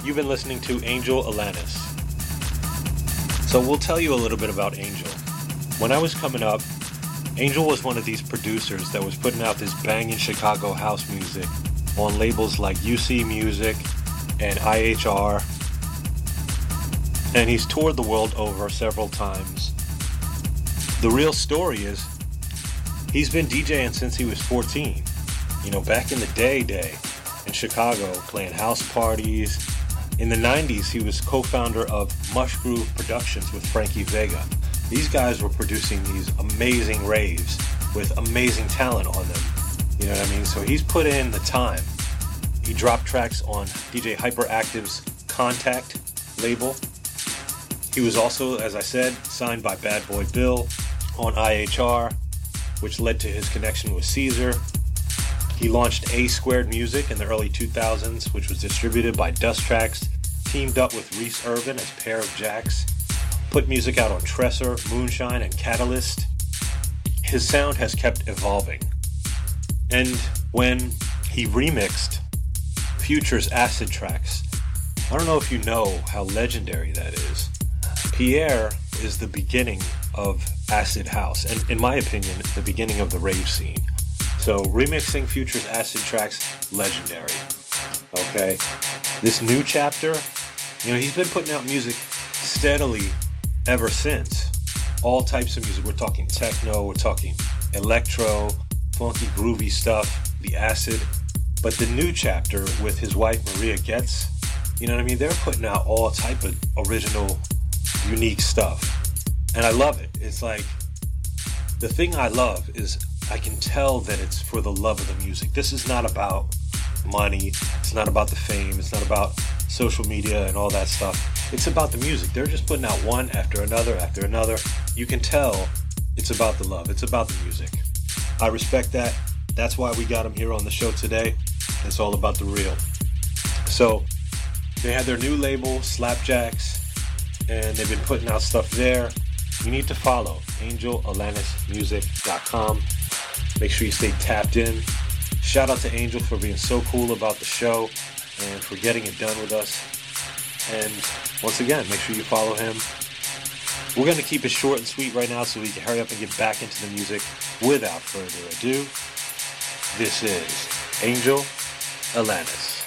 You've been listening to Angel Alanis. So we'll tell you a little bit about Angel. When I was coming up, Angel was one of these producers that was putting out this banging Chicago house music on labels like UC Music and IHR. And he's toured the world over several times. The real story is he's been DJing since he was 14. You know, back in the day in Chicago, playing house parties. In the 90s, he was co-founder of Mush Groove Productions with Frankie Vega. These guys were producing these amazing raves with amazing talent on them. You know what I mean? So he's put in the time. He dropped tracks on DJ Hyperactive's Contact label. He was also, as I said, signed by Bad Boy Bill on IHR, which led to his connection with Caesar. He launched A Squared Music in the early 2000s, which was distributed by Dust Tracks, teamed up with Reese Irvin as Pair of Jacks, put music out on Tresor, Moonshine, and Catalyst. His sound has kept evolving. And when he remixed Future's Acid Tracks, I don't know if you know how legendary that is. Pierre is the beginning of Acid House, and in my opinion, the beginning of the rave scene. So remixing Future's Acid Tracks, legendary. Okay, this new chapter, you know, he's been putting out music steadily ever since. All types of music. We're talking techno, we're talking electro, funky groovy stuff, the acid. But the new chapter with his wife Maria Getz, you know what I mean? They're putting out all type of original, unique stuff. And I love it. It's like, the thing I love is I can tell that it's for the love of the music. This is not about money. It's not about the fame. It's not about social media and all that stuff. It's about the music. They're just putting out one after another after another. You can tell it's about the love. It's about the music. I respect that. That's why we got him here on the show today. It's all about the real. So they had their new label, Slapjacks, and they've been putting out stuff there. You need to follow angelalanismusic.com. Make sure you stay tapped in. Shout out to Angel for being so cool about the show and for getting it done with us. And once again, make sure you follow him. We're going to keep it short and sweet right now so we can hurry up and get back into the music. Without further ado, this is Angel Alanis.